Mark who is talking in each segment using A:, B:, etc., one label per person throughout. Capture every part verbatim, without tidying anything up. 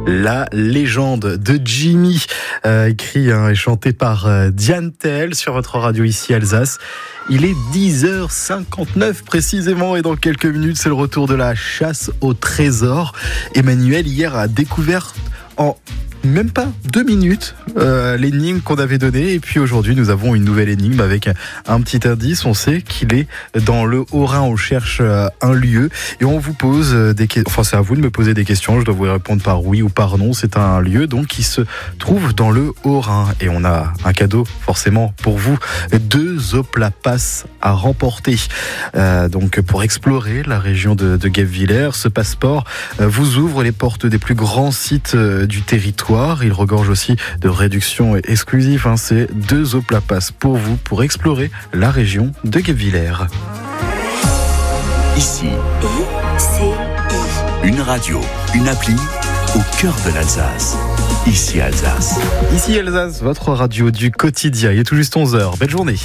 A: La légende de Jimmy, euh, écrit hein, et chanté par euh, Diane Tell sur votre radio ici Alsace. Il est dix heures cinquante-neuf précisément et dans quelques minutes c'est le retour de la chasse au trésor. Emmanuel hier a découvert en même pas deux minutes euh, l'énigme qu'on avait donnée, et puis aujourd'hui nous avons une nouvelle énigme avec un petit indice. On sait qu'il est dans le Haut-Rhin, on cherche euh, un lieu et on vous pose des questions, enfin c'est à vous de me poser des questions, je dois vous répondre par oui ou par non. C'est un lieu donc qui se trouve dans le Haut-Rhin et on a un cadeau forcément pour vous, deux Oplapass à remporter euh, donc pour explorer la région de, de Guebwiller. Ce passeport euh, vous ouvre les portes des plus grands sites euh, du territoire. Il regorge aussi de réductions exclusives. Hein. C'est deux Oplapass pour vous pour explorer la région de Guebwiller.
B: Ici, une radio, une appli au cœur de l'Alsace. Ici Alsace.
A: Ici Alsace, votre radio du quotidien. Il est tout juste onze heures. Belle journée.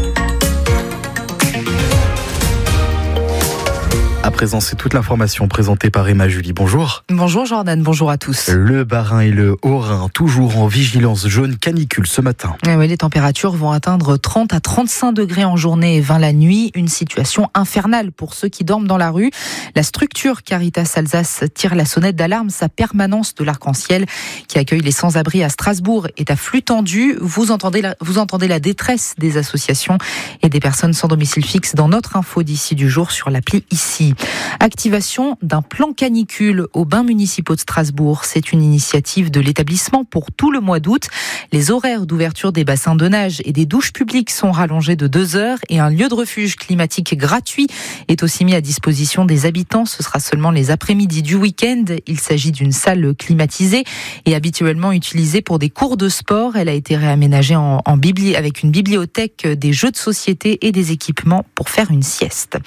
A: À présent, c'est toute l'information présentée par Emma Julie. Bonjour.
C: Bonjour Jordan, bonjour à tous.
A: Le Bas-Rhin et le Haut-Rhin, toujours en vigilance jaune canicule ce matin.
C: Et oui, les températures vont atteindre trente à trente-cinq degrés en journée et vingt la nuit. Une situation infernale pour ceux qui dorment dans la rue. La structure Caritas Alsace tire la sonnette d'alarme. Sa permanence de l'Arc-en-Ciel, qui accueille les sans-abri à Strasbourg, est à flux tendu. Vous entendez la, vous entendez la détresse des associations et des personnes sans domicile fixe dans notre info d'ici du jour sur l'appli Ici. Activation d'un plan canicule aux bains municipaux de Strasbourg. C'est une initiative de l'établissement pour tout le mois d'août. Les horaires d'ouverture des bassins de nage et des douches publiques sont rallongés de deux heures et un lieu de refuge climatique gratuit est aussi mis à disposition des habitants. Ce sera seulement les après-midi du week-end. Il s'agit d'une salle climatisée et habituellement utilisée pour des cours de sport. Elle a été réaménagée en, en bibli- avec une bibliothèque, des jeux de société et des équipements pour faire une sieste.